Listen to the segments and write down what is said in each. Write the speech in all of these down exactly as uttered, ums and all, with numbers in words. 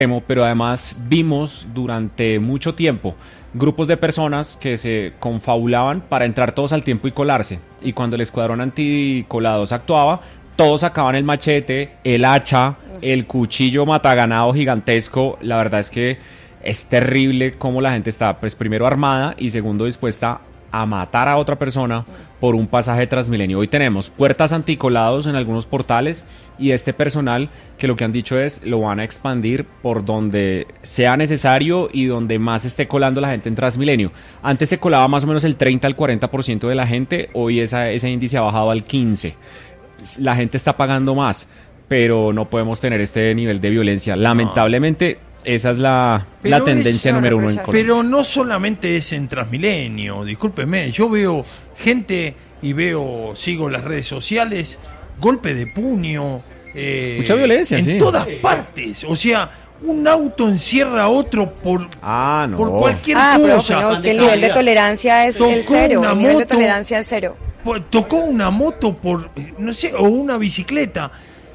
Pero además vimos durante mucho tiempo grupos de personas que se confabulaban para entrar todos al tiempo y colarse. Y cuando el escuadrón anticolados actuaba, todos sacaban el machete, el hacha, el cuchillo mataganado gigantesco. La verdad es que es terrible cómo la gente está, pues primero armada y segundo dispuesta a matar a otra persona por un pasaje de Transmilenio. Hoy tenemos puertas anticolados en algunos portales y este personal que lo que han dicho es lo van a expandir por donde sea necesario y donde más esté colando la gente en Transmilenio. Antes se colaba más o menos el treinta al cuarenta por ciento de la gente, hoy esa, ese índice ha bajado al quince por ciento. La gente está pagando más, pero no podemos tener este nivel de violencia. Lamentablemente, esa es la, la tendencia esa, número uno en Colombia. Pero no solamente es en Transmilenio, discúlpeme, yo veo gente y veo, sigo las redes sociales, golpe de puño, eh, mucha violencia, en sí. todas partes, o sea, un auto encierra a otro por, ah, no. por cualquier ah, cosa. Pero, no, es que el nivel de tolerancia es Tocó el cero, el nivel moto, de tolerancia es cero. Tocó una moto por, no sé, o una bicicleta,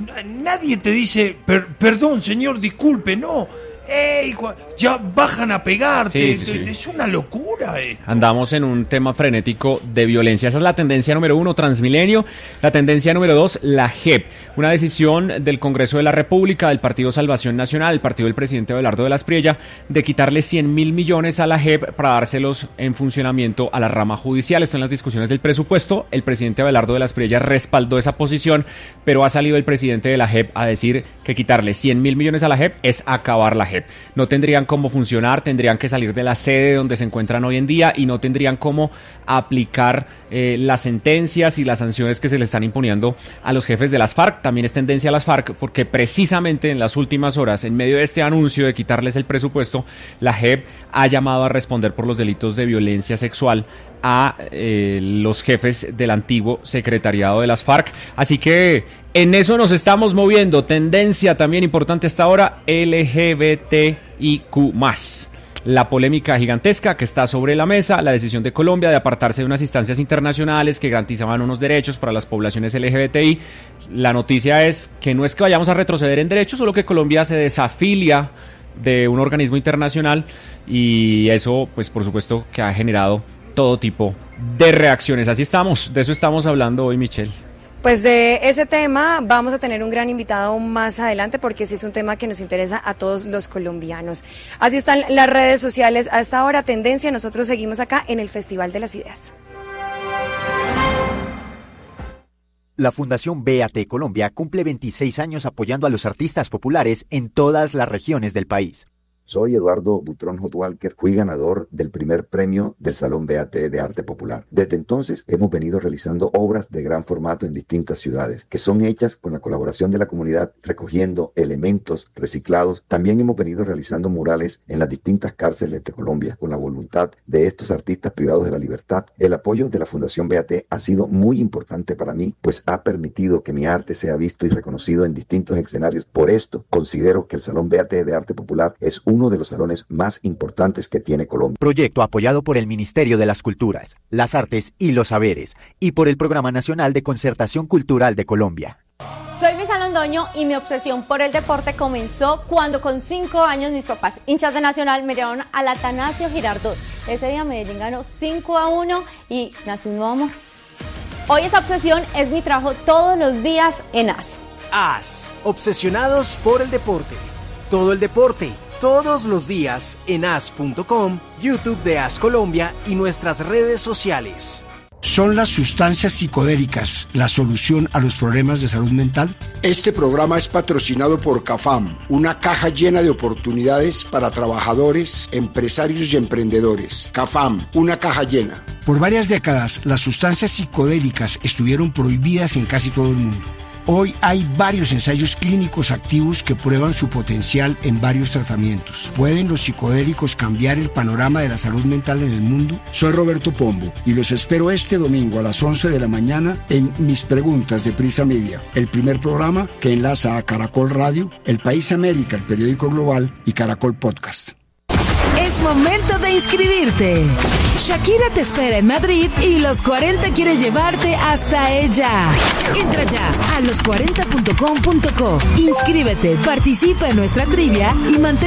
nadie te dice, per, perdón señor, disculpe, no. ¡Ey! Ya bajan a pegarte. Sí, sí, sí. Es una locura esto. Andamos en un tema frenético de violencia. Esa es la tendencia número uno, Transmilenio. La tendencia número dos, la J E P. Una decisión del Congreso de la República, del Partido Salvación Nacional, el partido del presidente Abelardo de la Espriella, de quitarle cien mil millones a la J E P para dárselos en funcionamiento a la rama judicial. Esto en las discusiones del presupuesto. El presidente Abelardo de la Espriella respaldó esa posición, pero ha salido el presidente de la J E P a decir que quitarle cien mil millones a la J E P es acabar la J E P. No tendrían cómo funcionar, tendrían que salir de la sede donde se encuentran hoy en día y no tendrían cómo aplicar eh, las sentencias y las sanciones que se le están imponiendo a los jefes de las FARC. También es tendencia a las FARC porque precisamente en las últimas horas, en medio de este anuncio de quitarles el presupuesto, la J E P ha llamado a responder por los delitos de violencia sexual a eh, los jefes del antiguo secretariado de las FARC. Así que en eso nos estamos moviendo. Tendencia también importante hasta ahora, L G B T I Q más. La polémica gigantesca que está sobre la mesa, la decisión de Colombia de apartarse de unas instancias internacionales que garantizaban unos derechos para las poblaciones L G B T I. La noticia es que no es que vayamos a retroceder en derechos, solo que Colombia se desafilia de un organismo internacional y eso, pues por supuesto, que ha generado todo tipo de reacciones. Así estamos, de eso estamos hablando hoy, Michelle. Pues de ese tema vamos a tener un gran invitado más adelante porque sí es un tema que nos interesa a todos los colombianos. Así están las redes sociales a esta hora, tendencia. Nosotros seguimos acá en el Festival de las Ideas. La Fundación B A T Colombia cumple veintiséis años apoyando a los artistas populares en todas las regiones del país. Soy Eduardo Butrón Hotwalker, fui ganador del primer premio del Salón B A T de Arte Popular. Desde entonces hemos venido realizando obras de gran formato en distintas ciudades, que son hechas con la colaboración de la comunidad, recogiendo elementos reciclados. También hemos venido realizando murales en las distintas cárceles de Colombia, con la voluntad de estos artistas privados de la libertad. El apoyo de la Fundación B A T ha sido muy importante para mí, pues ha permitido que mi arte sea visto y reconocido en distintos escenarios. Por esto, considero que el Salón B A T de Arte Popular es un uno de los salones más importantes que tiene Colombia. Proyecto apoyado por el Ministerio de las Culturas, las Artes y los Saberes y por el Programa Nacional de Concertación Cultural de Colombia. Soy Luisa Londoño y mi obsesión por el deporte comenzó cuando con cinco años mis papás, hinchas de Nacional, me llevaron al Atanasio Girardot. Ese día Medellín ganó cinco a uno y nació un nuevo amor. Hoy esa obsesión es mi trabajo todos los días en A S. A S, obsesionados por el deporte. Todo el deporte. Todos los días en A S punto com, YouTube de A S Colombia y nuestras redes sociales. ¿Son las sustancias psicodélicas la solución a los problemas de salud mental? Este programa es patrocinado por CAFAM, una caja llena de oportunidades para trabajadores, empresarios y emprendedores. CAFAM, una caja llena. Por varias décadas, las sustancias psicodélicas estuvieron prohibidas en casi todo el mundo. Hoy hay varios ensayos clínicos activos que prueban su potencial en varios tratamientos. ¿Pueden los psicodélicos cambiar el panorama de la salud mental en el mundo? Soy Roberto Pombo y los espero este domingo a las once de la mañana en Mis Preguntas de Prisa Media, el primer programa que enlaza a Caracol Radio, El País América, el periódico global, y Caracol Podcast. Es Es momento de inscribirte. Shakira te espera en Madrid y Los cuarenta quiere llevarte hasta ella. Entra ya a los cuarenta punto com punto co. Inscríbete, participa en nuestra trivia y mantén